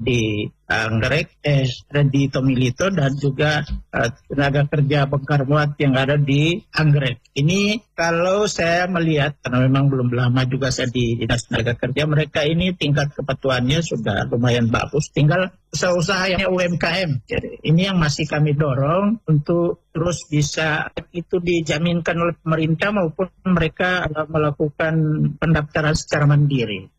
di Anggrek, di Tomilito, dan juga tenaga kerja bongkar muat yang ada di Anggrek. Ini kalau saya melihat, karena memang belum lama juga saya di Dinas Tenaga Kerja, mereka ini tingkat kepatuhannya sudah lumayan bagus. Tinggal usaha-usaha yang UMKM. Jadi ini yang masih kami dorong untuk terus bisa itu dijaminkan oleh pemerintah maupun mereka melakukan pendaftaran secara mandiri.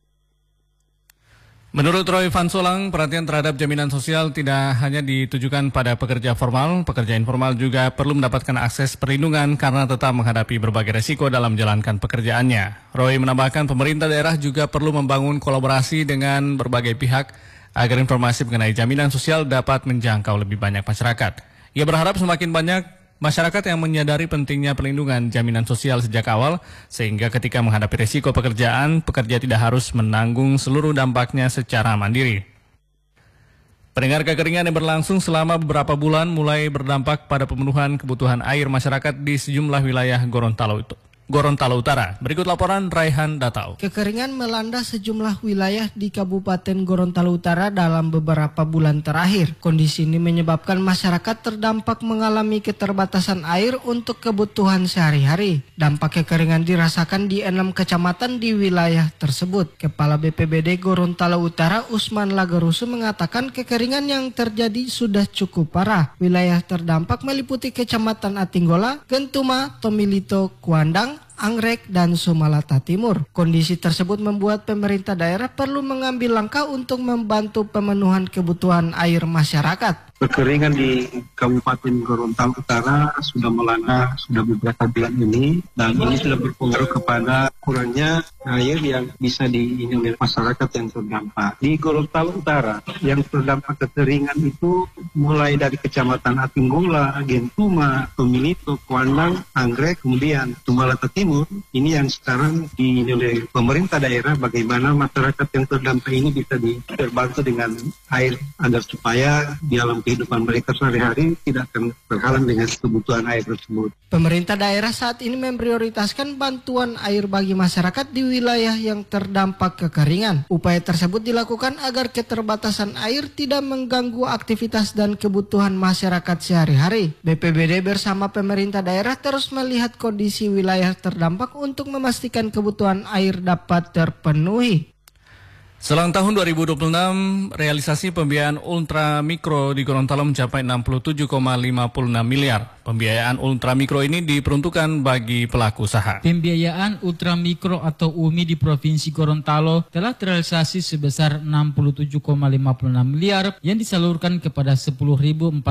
Menurut Roy Van Solang, perhatian terhadap jaminan sosial tidak hanya ditujukan pada pekerja formal, pekerja informal juga perlu mendapatkan akses perlindungan karena tetap menghadapi berbagai resiko dalam menjalankan pekerjaannya. Roy menambahkan pemerintah daerah juga perlu membangun kolaborasi dengan berbagai pihak agar informasi mengenai jaminan sosial dapat menjangkau lebih banyak masyarakat. Ia berharap semakin banyak masyarakat yang menyadari pentingnya perlindungan jaminan sosial sejak awal, sehingga ketika menghadapi risiko pekerjaan, pekerja tidak harus menanggung seluruh dampaknya secara mandiri. Pendengar, kekeringan yang berlangsung selama beberapa bulan mulai berdampak pada pemenuhan kebutuhan air masyarakat di sejumlah wilayah Gorontalo Utara. Berikut laporan Raihan Datau. Kekeringan melanda sejumlah wilayah di Kabupaten Gorontalo Utara dalam beberapa bulan terakhir. Kondisi ini menyebabkan masyarakat terdampak mengalami keterbatasan air untuk kebutuhan sehari-hari. Dampak kekeringan dirasakan di 6 kecamatan di wilayah tersebut. Kepala BPBD Gorontalo Utara Usman Lagarusu mengatakan kekeringan yang terjadi sudah cukup parah. Wilayah terdampak meliputi Kecamatan Atinggola, Gentuma, Tomilito, Kuandang, Anggrek, dan Sumalata Timur. Kondisi tersebut membuat pemerintah daerah perlu mengambil langkah untuk membantu pemenuhan kebutuhan air masyarakat. Kekeringan di Kabupaten Gorontalo Utara sudah melanda sudah beberapa bulan ini, dan ini sudah berpengaruh kepada kurangnya air yang bisa diminum oleh masyarakat yang terdampak. Di Gorontalo Utara yang terdampak kekeringan itu mulai dari Kecamatan Atinggola, Gentuma, Tomilito, Kuandang, Anggrek, kemudian Sumalata Timur. Ini yang sekarang diminum oleh pemerintah daerah, bagaimana masyarakat yang terdampak ini bisa terbantu dengan air agar supaya di dalam kehidupan mereka sehari-hari tidak akan terhalang dengan kebutuhan air tersebut. Pemerintah daerah saat ini memprioritaskan bantuan air bagi masyarakat di wilayah yang terdampak kekeringan. Upaya tersebut dilakukan agar keterbatasan air tidak mengganggu aktivitas dan kebutuhan masyarakat sehari-hari. BPBD bersama pemerintah daerah terus melihat kondisi wilayah terdampak untuk memastikan kebutuhan air dapat terpenuhi. Selang tahun 2026, realisasi pembiayaan ultra mikro di Gorontalo mencapai 67,56 miliar. Pembiayaan ultra mikro ini diperuntukkan bagi pelaku usaha. Pembiayaan ultra mikro atau UMI di Provinsi Gorontalo telah terrealisasi sebesar 67,56 miliar yang disalurkan kepada 10.426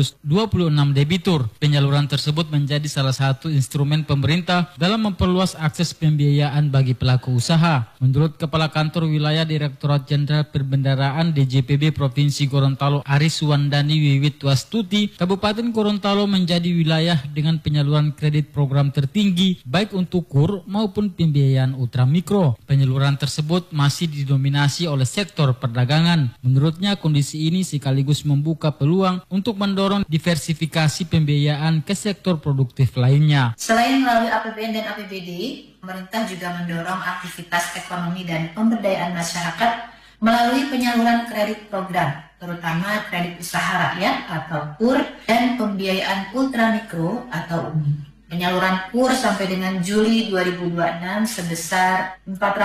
debitur. Penyaluran tersebut menjadi salah satu instrumen pemerintah dalam memperluas akses pembiayaan bagi pelaku usaha. Menurut Kepala Kantor Wilayah Direktorat Jenderal Perbendaharaan DJPB Provinsi Gorontalo Aris Wandani Wiwit Wastuti, Kabupaten Gorontalo menjadi wilayah dengan penyaluran kredit program tertinggi baik untuk KUR maupun pembiayaan ultramikro. Penyaluran tersebut masih didominasi oleh sektor perdagangan. Menurutnya kondisi ini sekaligus membuka peluang untuk mendorong diversifikasi pembiayaan ke sektor produktif lainnya. Selain melalui APBN dan APBD, pemerintah juga mendorong aktivitas ekonomi dan pemberdayaan masyarakat melalui penyaluran kredit program, terutama kredit usaha rakyat atau KUR dan pembiayaan ultramikro atau UMI. Penyaluran KUR sampai dengan Juli 2026 sebesar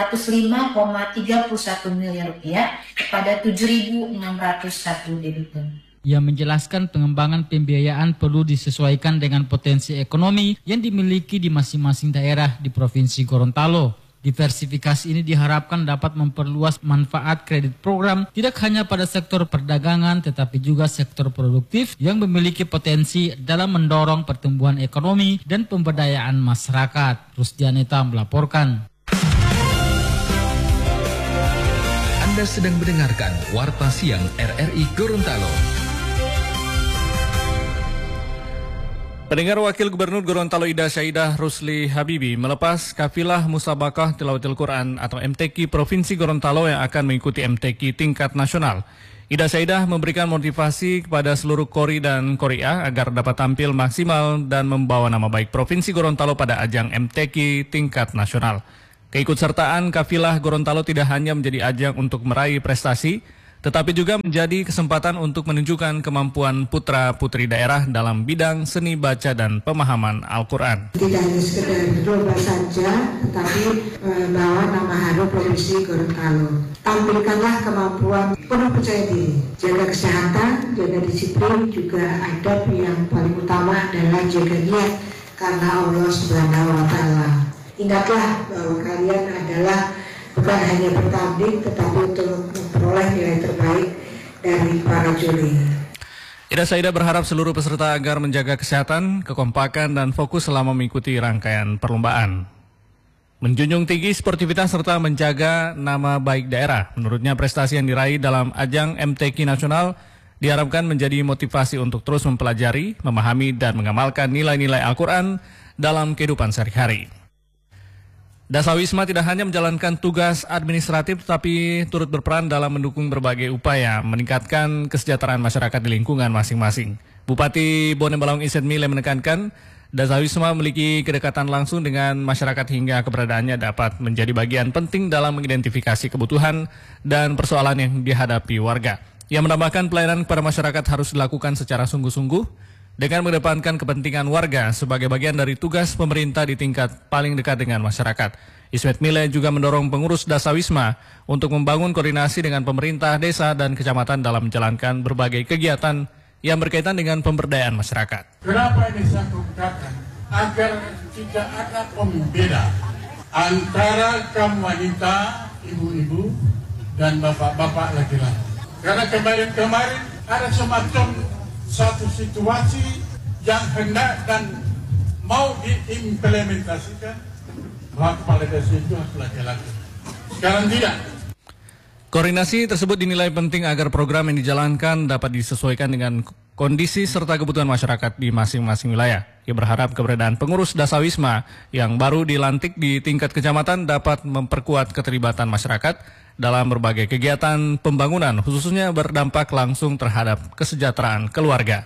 405,31 miliar rupiah kepada 7.601 debitur. Ia menjelaskan pengembangan pembiayaan perlu disesuaikan dengan potensi ekonomi yang dimiliki di masing-masing daerah di Provinsi Gorontalo. Diversifikasi ini diharapkan dapat memperluas manfaat kredit program tidak hanya pada sektor perdagangan tetapi juga sektor produktif yang memiliki potensi dalam mendorong pertumbuhan ekonomi dan pemberdayaan masyarakat. Rusdianeta melaporkan. Anda sedang mendengarkan Warta Siang RRI Gorontalo. Pendengar, Wakil Gubernur Gorontalo Ida Syaidah Rusli Habibi melepas kafilah Musabakah Tilawatil Quran atau MTQ Provinsi Gorontalo yang akan mengikuti MTQ tingkat nasional. Ida Syaidah memberikan motivasi kepada seluruh Qori dan Qoriah agar dapat tampil maksimal dan membawa nama baik Provinsi Gorontalo pada ajang MTQ tingkat nasional. Keikutsertaan kafilah Gorontalo tidak hanya menjadi ajang untuk meraih prestasi, tetapi juga menjadi kesempatan untuk menunjukkan kemampuan putra-putri daerah dalam bidang seni baca dan pemahaman Al-Quran. Tidak hanya sekedar berlomba saja, tetapi bawa nama harum Provinsi Gorontalo. Tampilkanlah kemampuan penuh percaya diri, jaga kesehatan, jaga disiplin, juga adab yang paling utama adalah jaga niat karena Allah Subhanahu wa Ta'ala. Ingatlah bahwa kalian adalah bukan hanya bertanding, tetapi untuk memperoleh nilai terbaik dari para juri. Ida Saida berharap seluruh peserta agar menjaga kesehatan, kekompakan, dan fokus selama mengikuti rangkaian perlombaan. Menjunjung tinggi sportivitas serta menjaga nama baik daerah. Menurutnya prestasi yang diraih dalam ajang MTQ nasional diharapkan menjadi motivasi untuk terus mempelajari, memahami, dan mengamalkan nilai-nilai Al-Quran dalam kehidupan sehari-hari. Dasawisma tidak hanya menjalankan tugas administratif, tetapi turut berperan dalam mendukung berbagai upaya meningkatkan kesejahteraan masyarakat di lingkungan masing-masing. Bupati Bone Balong Iset Mile menekankan, Dasawisma memiliki kedekatan langsung dengan masyarakat hingga keberadaannya dapat menjadi bagian penting dalam mengidentifikasi kebutuhan dan persoalan yang dihadapi warga. Ia menambahkan pelayanan kepada masyarakat harus dilakukan secara sungguh-sungguh dengan mengedepankan kepentingan warga sebagai bagian dari tugas pemerintah di tingkat paling dekat dengan masyarakat. Ismet Mile juga mendorong pengurus Dasawisma untuk membangun koordinasi dengan pemerintah desa dan kecamatan dalam menjalankan berbagai kegiatan yang berkaitan dengan pemberdayaan masyarakat. Kenapa ini saya kemukakan? Agar tidak ada pembeda antara kaum wanita, ibu-ibu, dan bapak-bapak laki-laki. Karena kemarin ada semacam satu situasi yang hendak dan mau diimplementasikan bahwa kepala desa itu harus laki-laki. Sekarang tidak. Koordinasi tersebut dinilai penting agar program yang dijalankan dapat disesuaikan dengan kondisi serta kebutuhan masyarakat di masing-masing wilayah. Ia berharap keberadaan pengurus Dasawisma yang baru dilantik di tingkat kecamatan dapat memperkuat keterlibatan masyarakat dalam berbagai kegiatan pembangunan, khususnya berdampak langsung terhadap kesejahteraan keluarga.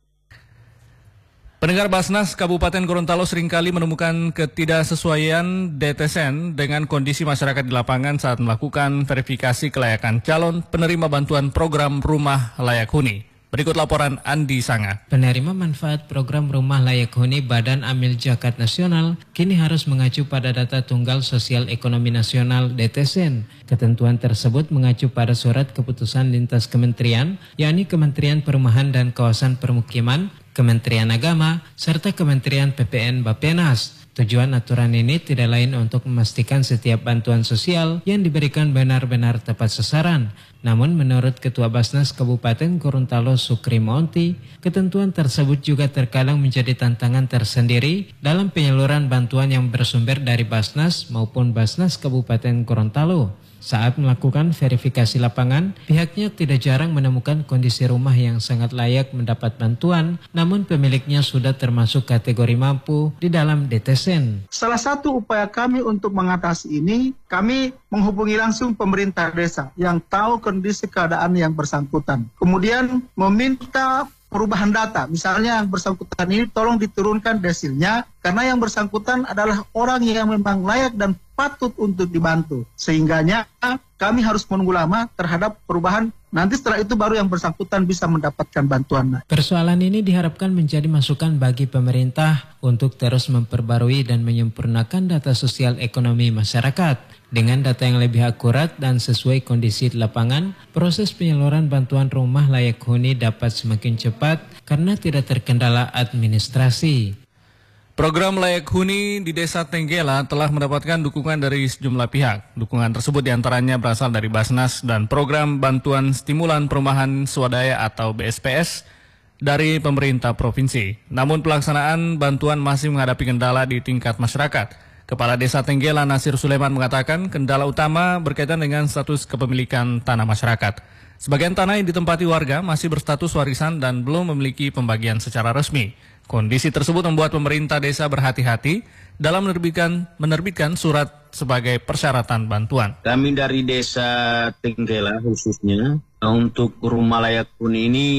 Pendengar Basnas Kabupaten Gorontalo seringkali menemukan ketidaksesuaian DTSN dengan kondisi masyarakat di lapangan saat melakukan verifikasi kelayakan calon penerima bantuan program Rumah Layak Huni. Berikut laporan Andi Sanga. Penerima manfaat program Rumah Layak Huni Badan Amil Zakat Nasional kini harus mengacu pada data Tunggal Sosial Ekonomi Nasional DTSN. Ketentuan tersebut mengacu pada surat keputusan lintas kementerian, yakni Kementerian Perumahan dan Kawasan Permukiman, Kementerian Agama, serta Kementerian PPN Bappenas. Tujuan aturan ini tidak lain untuk memastikan setiap bantuan sosial yang diberikan benar-benar tepat sasaran. Namun menurut Ketua Basnas Kabupaten Gorontalo Sukri Monti, ketentuan tersebut juga terkadang menjadi tantangan tersendiri dalam penyaluran bantuan yang bersumber dari Basnas maupun Basnas Kabupaten Gorontalo. Saat melakukan verifikasi lapangan, pihaknya tidak jarang menemukan kondisi rumah yang sangat layak mendapat bantuan, namun pemiliknya sudah termasuk kategori mampu di dalam DTSN. Salah satu upaya kami untuk mengatasi ini, kami menghubungi langsung pemerintah desa yang tahu kondisi keadaan yang bersangkutan. Kemudian meminta perubahan data, misalnya yang bersangkutan ini tolong diturunkan desilnya, karena yang bersangkutan adalah orang yang memang layak dan patut untuk dibantu. Sehingganya kami harus menunggu lama terhadap perubahan, nanti setelah itu baru yang bersangkutan bisa mendapatkan bantuan. Persoalan ini diharapkan menjadi masukan bagi pemerintah untuk terus memperbarui dan menyempurnakan data sosial ekonomi masyarakat. Dengan data yang lebih akurat dan sesuai kondisi di lapangan, proses penyaluran bantuan Rumah Layak Huni dapat semakin cepat karena tidak terkendala administrasi. Program Layak Huni di Desa Tenggela telah mendapatkan dukungan dari sejumlah pihak. Dukungan tersebut diantaranya berasal dari Basnas dan Program Bantuan Stimulan Perumahan Swadaya atau BSPS dari pemerintah provinsi. Namun pelaksanaan bantuan masih menghadapi kendala di tingkat masyarakat. Kepala Desa Tenggela Nasir Sulaiman mengatakan kendala utama berkaitan dengan status kepemilikan tanah masyarakat. Sebagian tanah yang ditempati warga masih berstatus warisan dan belum memiliki pembagian secara resmi. Kondisi tersebut membuat pemerintah desa berhati-hati dalam menerbitkan surat sebagai persyaratan bantuan. Kami dari Desa Tenggela khususnya untuk Rumah Layak Huni ini,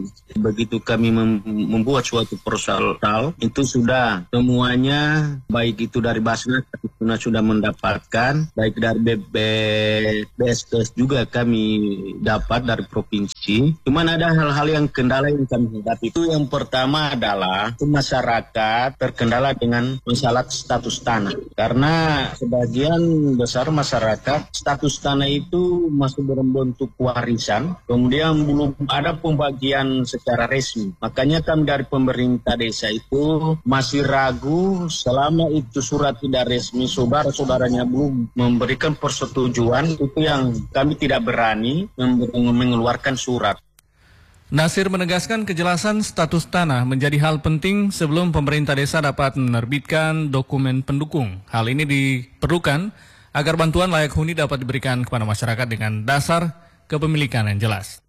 begitu kami membuat suatu proposal itu sudah semuanya baik itu dari Basnas Natuna sudah mendapatkan, baik dari BSDes juga kami dapat dari provinsi. Cuman ada hal-hal yang kendala yang kami hadapi. Itu yang pertama adalah masyarakat terkendala dengan masalah status tanah. Karena sebagian besar masyarakat status tanah itu masih berbentuk warisan, kemudian belum ada pembagian secara resmi. Makanya kami dari pemerintah desa itu masih ragu selama itu surat tidak resmi, saudara-saudaranya belum memberikan persetujuan, itu yang kami tidak berani mengeluarkan surat. Nasir menegaskan kejelasan status tanah menjadi hal penting sebelum pemerintah desa dapat menerbitkan dokumen pendukung. Hal ini diperlukan agar bantuan layak huni dapat diberikan kepada masyarakat dengan dasar kepemilikan yang jelas.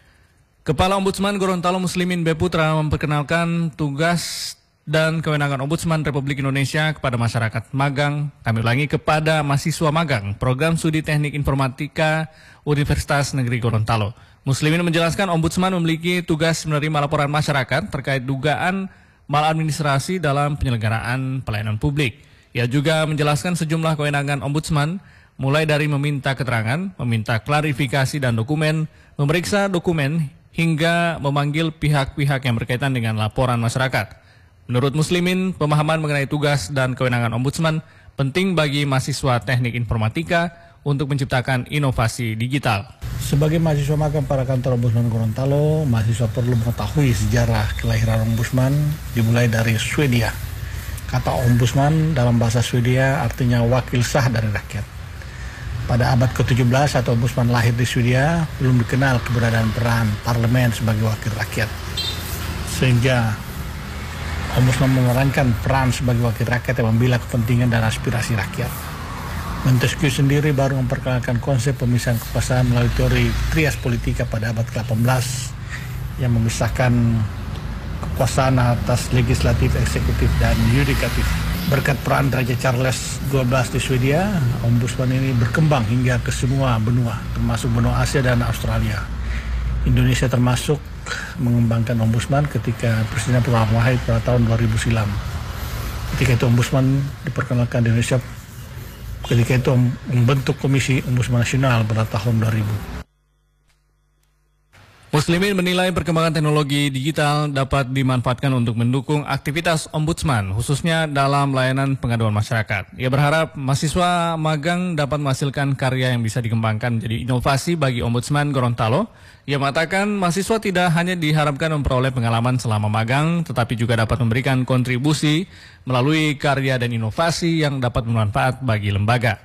Kepala Ombudsman Gorontalo Muslimin B. Putra memperkenalkan tugas dan kewenangan Ombudsman Republik Indonesia kepada masyarakat magang, kami ulangi, kepada mahasiswa magang Program Studi Teknik Informatika Universitas Negeri Gorontalo. Muslimin menjelaskan Ombudsman memiliki tugas menerima laporan masyarakat terkait dugaan maladministrasi dalam penyelenggaraan pelayanan publik. Ia juga menjelaskan sejumlah kewenangan Ombudsman, mulai dari meminta keterangan, meminta klarifikasi dan dokumen, memeriksa dokumen, hingga memanggil pihak-pihak yang berkaitan dengan laporan masyarakat. Menurut Muslimin, pemahaman mengenai tugas dan kewenangan Ombudsman penting bagi mahasiswa teknik informatika untuk menciptakan inovasi digital. Sebagai mahasiswa magang pada kantor Ombudsman Gorontalo, mahasiswa perlu mengetahui sejarah kelahiran Ombudsman dimulai dari Swedia. Kata Ombudsman dalam bahasa Swedia artinya wakil sah dari rakyat. Pada abad ke-17 atau Ombudsman lahir di Swedia, belum dikenal keberadaan peran parlemen sebagai wakil rakyat. Sehingga Ombudsman memerankan peran sebagai wakil rakyat yang membela kepentingan dan aspirasi rakyat. Montesquieu sendiri baru memperkenalkan konsep pemisahan kekuasaan melalui teori trias politika pada abad ke-18 yang memisahkan kekuasaan atas legislatif, eksekutif, dan yudikatif. Berkat peran Raja Charles XII di Swedia, Ombudsman ini berkembang hingga ke semua benua, termasuk benua Asia dan Australia. Indonesia termasuk mengembangkan Ombudsman ketika Presiden Abdullah Wahid pada tahun 2000 silam. Ketika itu Ombudsman diperkenalkan di Indonesia, ketika itu membentuk Komisi Ombudsman Nasional pada tahun 2000. Muslimin menilai perkembangan teknologi digital dapat dimanfaatkan untuk mendukung aktivitas Ombudsman, khususnya dalam layanan pengaduan masyarakat. Ia berharap mahasiswa magang dapat menghasilkan karya yang bisa dikembangkan menjadi inovasi bagi Ombudsman Gorontalo. Ia mengatakan mahasiswa tidak hanya diharapkan memperoleh pengalaman selama magang, tetapi juga dapat memberikan kontribusi melalui karya dan inovasi yang dapat bermanfaat bagi lembaga.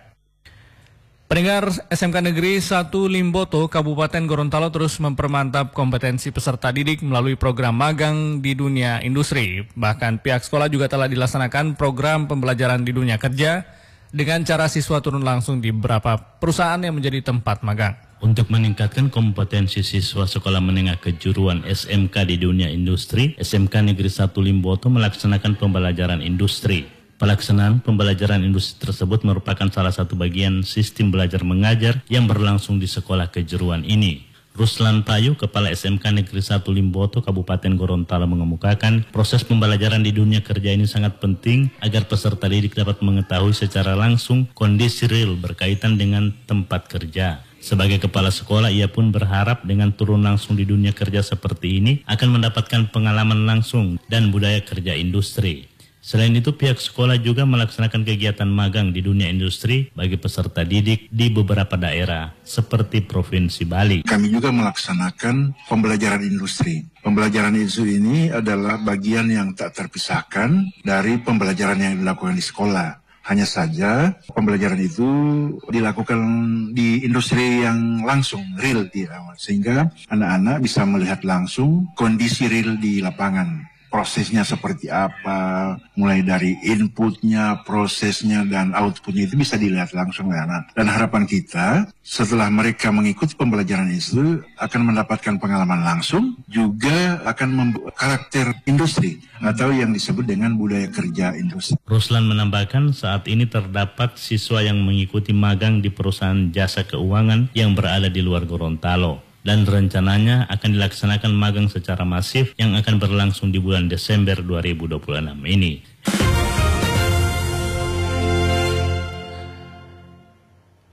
Pendengar, SMK Negeri 1 Limboto, Kabupaten Gorontalo terus mempermantap kompetensi peserta didik melalui program magang di dunia industri. Bahkan pihak sekolah juga telah dilaksanakan program pembelajaran di dunia kerja dengan cara siswa turun langsung di beberapa perusahaan yang menjadi tempat magang. Untuk meningkatkan kompetensi siswa sekolah menengah kejuruan SMK di dunia industri, SMK Negeri 1 Limboto melaksanakan pembelajaran industri. Pelaksanaan pembelajaran industri tersebut merupakan salah satu bagian sistem belajar mengajar yang berlangsung di sekolah kejuruan ini. Ruslan Tayu, Kepala SMK Negeri 1 Limboto, Kabupaten Gorontalo mengemukakan proses pembelajaran di dunia kerja ini sangat penting agar peserta didik dapat mengetahui secara langsung kondisi real berkaitan dengan tempat kerja. Sebagai kepala sekolah, ia pun berharap dengan turun langsung di dunia kerja seperti ini akan mendapatkan pengalaman langsung dan budaya kerja industri. Selain itu, pihak sekolah juga melaksanakan kegiatan magang di dunia industri bagi peserta didik di beberapa daerah, seperti Provinsi Bali. Kami juga melaksanakan pembelajaran industri. Pembelajaran industri ini adalah bagian yang tak terpisahkan dari pembelajaran yang dilakukan di sekolah. Hanya saja pembelajaran itu dilakukan di industri yang langsung, real di lapangan, sehingga anak-anak bisa melihat langsung kondisi real di lapangan. Prosesnya seperti apa, mulai dari inputnya, prosesnya, dan outputnya itu bisa dilihat langsung oleh anak. Dan harapan kita, setelah mereka mengikuti pembelajaran itu, akan mendapatkan pengalaman langsung, juga akan membuat karakter industri, atau yang disebut dengan budaya kerja industri. Ruslan menambahkan saat ini terdapat siswa yang mengikuti magang di perusahaan jasa keuangan yang berada di luar Gorontalo. Dan rencananya akan dilaksanakan magang secara masif yang akan berlangsung di bulan Desember 2026 ini.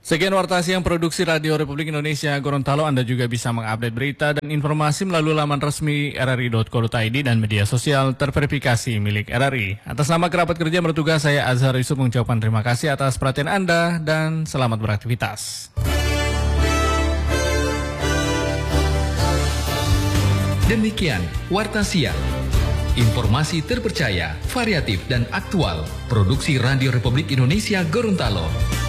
Sekian Warta Siang Produksi Radio Republik Indonesia Gorontalo. Anda juga bisa mengupdate berita dan informasi melalui laman resmi rri.co.id dan media sosial terverifikasi milik RRI. Atas nama kerabat kerja bertugas, saya Azhar Yusuf mengucapkan terima kasih atas perhatian Anda dan selamat beraktivitas. Demikian Warta Siang. Informasi terpercaya, variatif dan aktual. Produksi Radio Republik Indonesia Gorontalo.